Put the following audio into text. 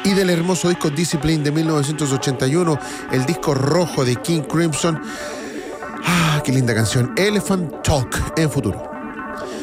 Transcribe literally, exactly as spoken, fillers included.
Y del hermoso disco Discipline de mil novecientos ochenta y uno, el disco rojo de King Crimson. Ah, qué linda canción. Elephant Talk en Futuro.